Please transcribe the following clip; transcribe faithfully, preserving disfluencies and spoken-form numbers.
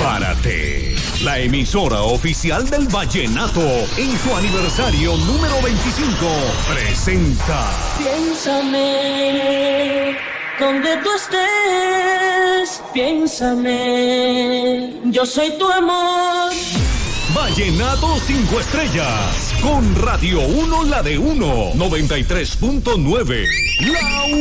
Párate, la emisora oficial del vallenato en su aniversario número veinticinco presenta. Piénsame, donde tú estés, piénsame, yo soy tu amor. Vallenato cinco estrellas, con Radio uno, la de uno, noventa y tres punto nueve. La